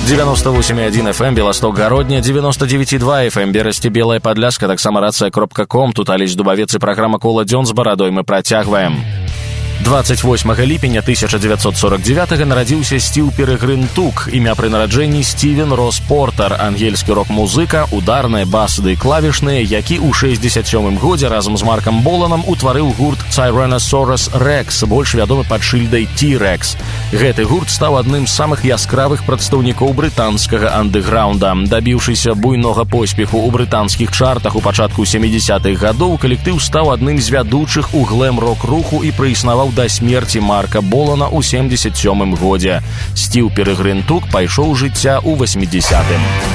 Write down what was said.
98,1 FM Белосток Городня, 99,2 FM Берасці Белая Падляшка, таксама рацыя.ком. Тут Алесь Дубавец і праграма «Кола дзён» з барадой мы працягваем. 28 ліпеня 1949 нарадзіўся Стіў Перегрын Тук. Імя пры нараджэнні Стівен Рос Портер, ангельскі рок-музыка, ударныя, басы ды клавішныя, які ў 67 годзе разам з Маркам Боланам утварыў гурт Tyrannosaurus Rex, больш вядомы пад шыльдай T-Rex. Гэты гурт стаў адным з самых яскравых прадстаўнікоў брытанскага андэграунда. Дабіўшыся буйнога поспеху ў брытанскіх чартах у пачатку 70-х гадоў, калектыў стаў адным з вядучых у глэм-рок-руху і праіснаваў да смерці Марка Болана ў 77 годзе. Стіў Перегрын Тук пайшоў жыцця ў 80-м.